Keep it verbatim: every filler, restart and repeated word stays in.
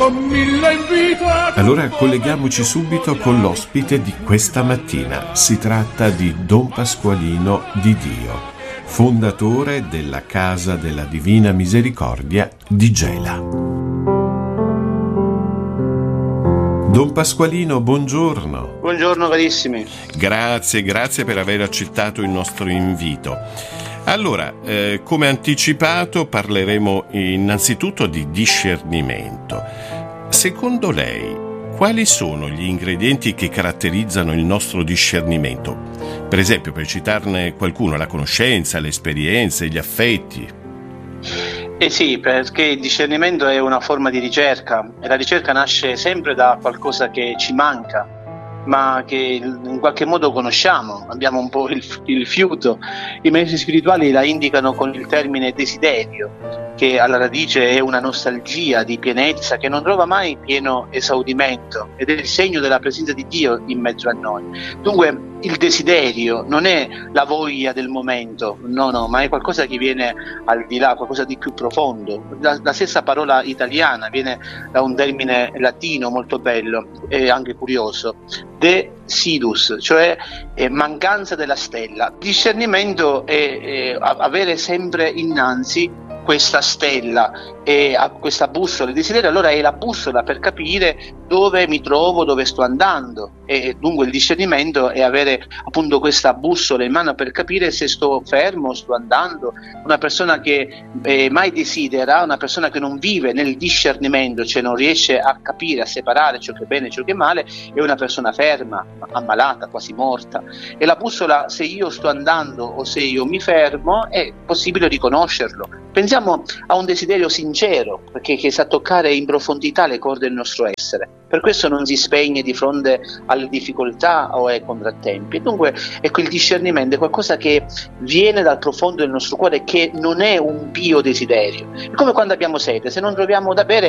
mille invitati. Allora colleghiamoci subito con l'ospite di questa mattina. Si tratta di Don Pasqualino di Dio, fondatore della Casa della Divina Misericordia di Gela. Don Pasqualino, buongiorno. Buongiorno carissimi. Grazie, grazie per aver accettato il nostro invito. Allora, eh, come anticipato, parleremo innanzitutto di discernimento. Secondo lei, quali sono gli ingredienti che caratterizzano il nostro discernimento? Per esempio, per citarne qualcuno, la conoscenza, le esperienze, gli affetti. Eh sì, perché il discernimento è una forma di ricerca e la ricerca nasce sempre da qualcosa che ci manca, ma che in qualche modo conosciamo, abbiamo un po' il, il fiuto. I maestri spirituali la indicano con il termine desiderio, che alla radice è una nostalgia di pienezza che non trova mai pieno esaurimento ed è il segno della presenza di Dio in mezzo a noi. Dunque il desiderio non è la voglia del momento, no no, ma è qualcosa che viene al di là, qualcosa di più profondo. La, la stessa parola italiana viene da un termine latino molto bello e anche curioso, desidus, cioè eh, mancanza della stella. Discernimento è, è avere sempre innanzi questa stella e a questa bussola. Il desiderio allora è la bussola per capire dove mi trovo, dove sto andando, e dunque il discernimento è avere appunto questa bussola in mano per capire se sto fermo, sto andando. Una persona che eh, mai desidera, una persona che non vive nel discernimento, cioè non riesce a capire, a separare ciò che è bene e ciò che è male, è una persona ferma, ammalata, quasi morta. E la bussola, se io sto andando o se io mi fermo, è possibile riconoscerlo. Pensiamo a un desiderio sincero, perché che sa toccare in profondità le corde del nostro essere. Per questo non si spegne di fronte alle difficoltà o ai contrattempi. Dunque, ecco, il discernimento è qualcosa che viene dal profondo del nostro cuore, che non è un pio desiderio. È come quando abbiamo sete, se non troviamo da bere